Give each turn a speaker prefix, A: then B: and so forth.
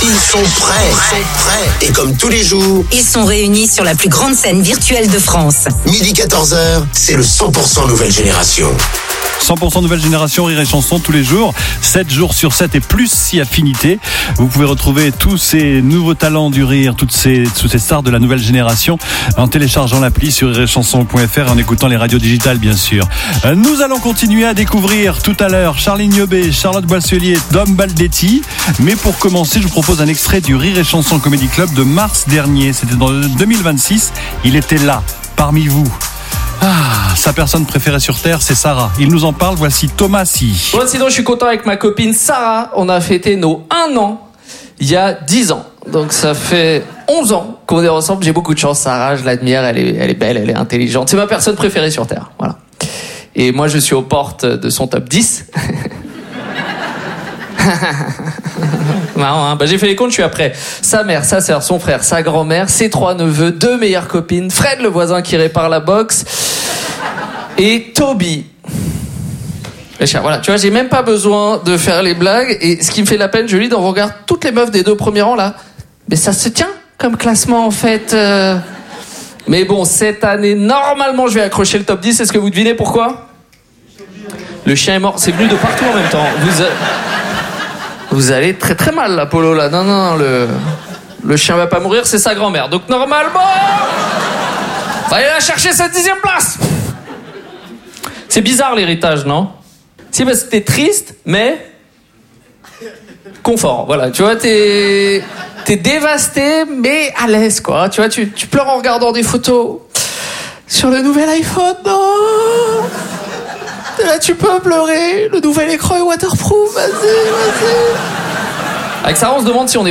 A: Ils sont prêts. Et comme tous les jours,
B: Ils sont réunis sur la plus grande scène virtuelle de France.
A: midi 14h, c'est le 100% nouvelle génération.
C: 100% nouvelle génération, rire et chanson tous les jours, 7 jours sur 7 et plus si affinité. Vous pouvez retrouver tous ces nouveaux talents du rire, toutes ces stars de la nouvelle génération en téléchargeant l'appli sur rireetchanson.fr et en écoutant les radios digitales bien sûr. Nous allons continuer à découvrir tout à l'heure Charline Niobé, Charlotte Boisselier, Dom Baldetti. Mais pour commencer, je vous propose un extrait du Rire et Chanson Comedy Club de mars dernier. C'était dans 2026. Il était là, parmi vous. Sa personne préférée sur Terre, c'est Sarah. Il nous en parle, voici Thomas Si.
D: Bon, sinon, je suis content avec ma copine Sarah. On a fêté nos 1 an il y a 10 ans. Donc, ça fait 11 ans qu'on est ensemble. J'ai beaucoup de chance, Sarah. Je l'admire. Elle est belle, elle est intelligente. C'est ma personne préférée sur Terre. Voilà. Et moi, je suis aux portes de son top 10. Marrant, hein. J'ai fait les comptes, je suis après sa mère, sa sœur, son frère, sa grand-mère, ses 3 neveux, 2 meilleures copines, Fred le voisin qui répare la box et Toby. Voilà, tu vois, j'ai même pas besoin de faire les blagues. Et ce qui me fait la peine, je lis dans vos regards toutes les meufs des 2 premiers rangs là. Mais ça se tient comme classement en fait. Mais bon, cette année, normalement, je vais accrocher le top 10. Est-ce que vous devinez pourquoi ? Le chien est mort. C'est venu de partout en même temps. Vous allez très très mal, l'Apollo, là. Non, le chien va pas mourir, c'est sa grand-mère. Donc, normalement, va aller la chercher cette 10e place. C'est bizarre, l'héritage, non ? Si, parce que t'es triste, mais confort. Voilà, tu vois, t'es dévasté, mais à l'aise, quoi. Tu vois, tu pleures en regardant des photos sur le nouvel iPhone, non ? Là, tu peux pleurer. Le nouvel écran est waterproof. Vas-y. Avec Sarah, on se demande si on est